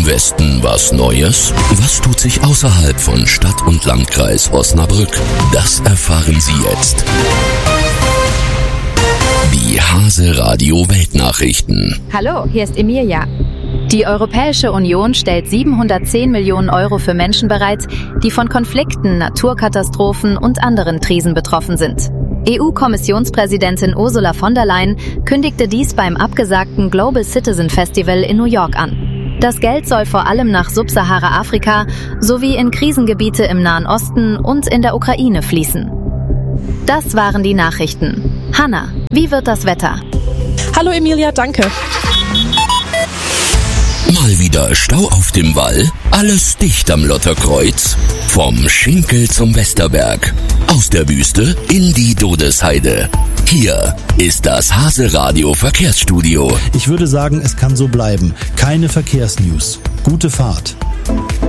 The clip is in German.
Westen was Neues? Was tut sich außerhalb von Stadt und Landkreis Osnabrück? Das erfahren Sie jetzt. Die Hase Radio Weltnachrichten. Hallo, hier ist Emilia. Die Europäische Union stellt 710 Millionen Euro für Menschen bereit, die von Konflikten, Naturkatastrophen und anderen Krisen betroffen sind. EU-Kommissionspräsidentin Ursula von der Leyen kündigte dies beim abgesagten Global Citizen Festival in New York an. Das Geld soll vor allem nach Subsahara-Afrika sowie in Krisengebiete im Nahen Osten und in der Ukraine fließen. Das waren die Nachrichten. Hanna, wie wird das Wetter? Hallo Emilia, danke. Mal wieder Stau auf dem Wall, alles dicht am Lotterkreuz. Vom Schinkel zum Westerberg, aus der Wüste in die Dodesheide. Hier ist das Hase Radio Verkehrsstudio. Ich würde sagen, es kann so bleiben. Keine Verkehrsnews. Gute Fahrt.